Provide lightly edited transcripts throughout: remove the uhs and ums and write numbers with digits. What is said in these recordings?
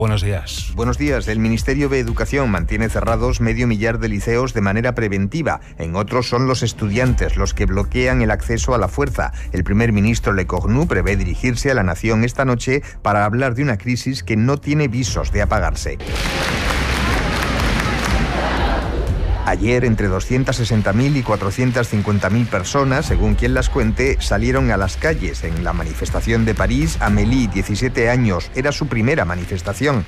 Buenos días. Buenos días. El Ministerio de Educación mantiene cerrados 500.000 de liceos de manera preventiva. En otros son los estudiantes los que bloquean el acceso a la fuerza. El primer ministro Lecornu prevé dirigirse a la nación esta noche para hablar de una crisis que no tiene visos de apagarse. Ayer, entre 260.000 y 450.000 personas, según quien las cuente, salieron a las calles. En la manifestación de París, Amélie, 17 años, era su primera manifestación.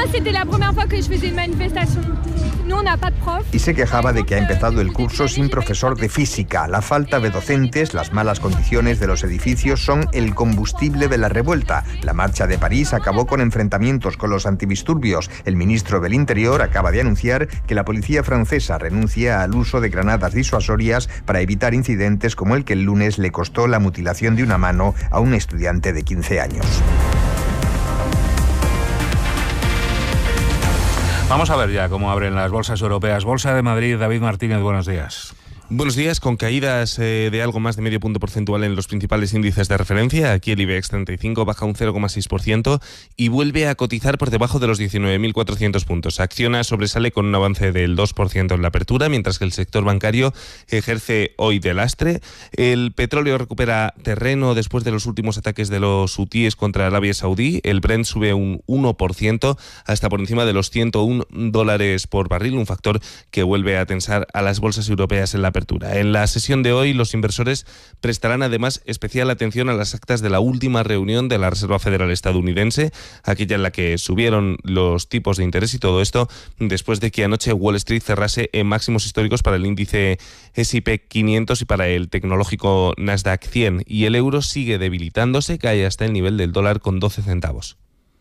Y se quejaba de que ha empezado el curso sin profesor de física. La falta de docentes, las malas condiciones de los edificios son el combustible de la revuelta. La marcha de París acabó con enfrentamientos con los antidisturbios. El ministro del Interior acaba de anunciar que la policía francesa renuncia al uso de granadas disuasorias para evitar incidentes como el que el lunes le costó la mutilación de una mano a un estudiante de 15 años. Vamos a ver ya cómo abren las bolsas europeas. Bolsa de Madrid, David Martínez, buenos días. Buenos días, con caídas de algo más de medio punto porcentual en los principales índices de referencia. Aquí el IBEX 35 baja un 0,6% y vuelve a cotizar por debajo de los 19.400 puntos. Acciona sobresale con un avance del 2% en la apertura, mientras que el sector bancario ejerce hoy de lastre. El petróleo recupera terreno después de los últimos ataques de los hutíes contra Arabia Saudí. El Brent sube un 1% hasta por encima de los $101 por barril, un factor que vuelve a tensar a las bolsas europeas en la apertura. En la sesión de hoy, los inversores prestarán además especial atención a las actas de la última reunión de la Reserva Federal estadounidense, aquella en la que subieron los tipos de interés, y todo esto después de que anoche Wall Street cerrase en máximos históricos para el índice S&P 500 y para el tecnológico Nasdaq 100. Y el euro sigue debilitándose, cae hasta el nivel del dólar con 12 centavos.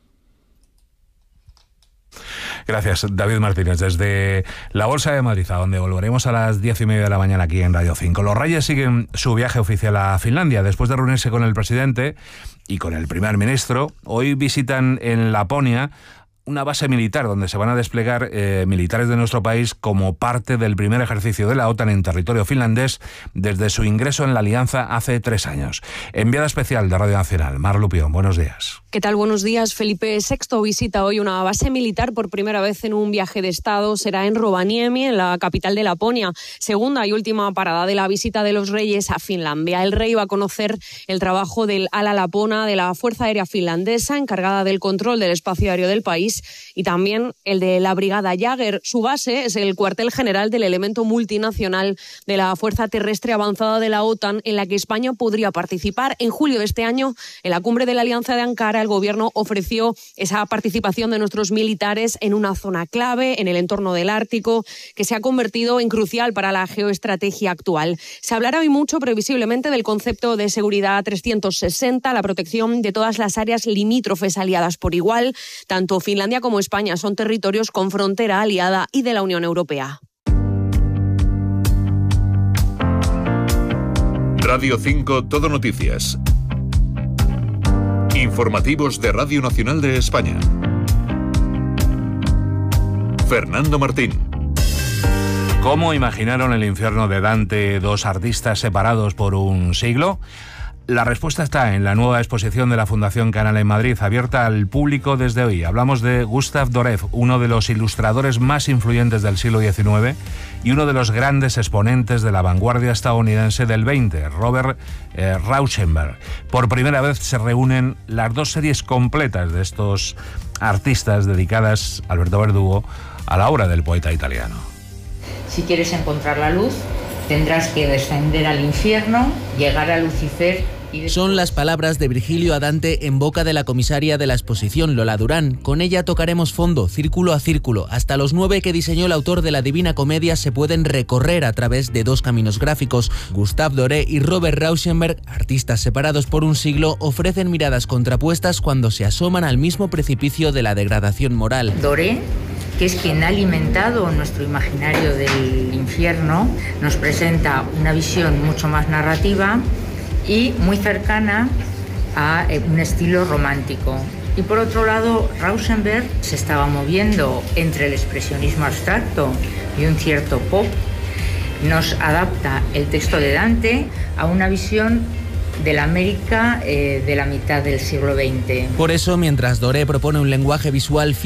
Gracias, David Martínez. Desde la Bolsa de Madrid, a donde volveremos a las 10:30 de la mañana aquí en Radio 5. Los Reyes siguen su viaje oficial a Finlandia. Después de reunirse con el presidente y con el primer ministro, hoy visitan en Laponia una base militar donde se van a desplegar militares de nuestro país como parte del primer ejercicio de la OTAN en territorio finlandés desde su ingreso en la alianza hace 3 años. Enviada especial de Radio Nacional, Mar Lupión, buenos días. ¿Qué tal? Buenos días. Felipe VI visita hoy una base militar por primera vez en un viaje de Estado. Será en Rovaniemi, en la capital de Laponia. Segunda y última parada de la visita de los reyes a Finlandia. El rey va a conocer el trabajo del ala lapona de la Fuerza Aérea Finlandesa, encargada del control del espacio aéreo del país, y también el de la Brigada Jäger. Su base es el cuartel general del elemento multinacional de la Fuerza Terrestre Avanzada de la OTAN, en la que España podría participar. En julio de este año, en la cumbre de la Alianza de Ankara, el gobierno ofreció esa participación de nuestros militares en una zona clave, en el entorno del Ártico, que se ha convertido en crucial para la geoestrategia actual. Se hablará hoy mucho, previsiblemente, del concepto de seguridad 360, la protección de todas las áreas limítrofes aliadas por igual. Tanto Finlandia como España son territorios con frontera aliada y de la Unión Europea. Radio 5 Todo Noticias. Informativos de Radio Nacional de España. Fernando Martín. ¿Cómo imaginaron el infierno de Dante dos artistas separados por un siglo? La respuesta está en la nueva exposición de la Fundación Canal en Madrid, abierta al público desde hoy. Hablamos de Gustav Doré, uno de los ilustradores más influyentes del siglo XIX y uno de los grandes exponentes de la vanguardia estadounidense del XX, Robert Rauschenberg. Por primera vez se reúnen las dos series completas de estos artistas dedicadas, Alberto Verdugo, a la obra del poeta italiano. Si quieres encontrar la luz, tendrás que descender al infierno, llegar a Lucifer y... Son las palabras de Virgilio a Dante en boca de la comisaria de la exposición, Lola Durán. Con ella tocaremos fondo, círculo a círculo. Hasta los 9 que diseñó el autor de la Divina Comedia se pueden recorrer a través de dos caminos gráficos. Gustav Doré y Robert Rauschenberg, artistas separados por un siglo, ofrecen miradas contrapuestas cuando se asoman al mismo precipicio de la degradación moral. Doré, que es quien ha alimentado nuestro imaginario del infierno, nos presenta una visión mucho más narrativa y muy cercana a un estilo romántico. Y por otro lado, Rauschenberg se estaba moviendo entre el expresionismo abstracto y un cierto pop. Nos adapta el texto de Dante a una visión de la América de la mitad del siglo XX. Por eso, mientras Doré propone un lenguaje visual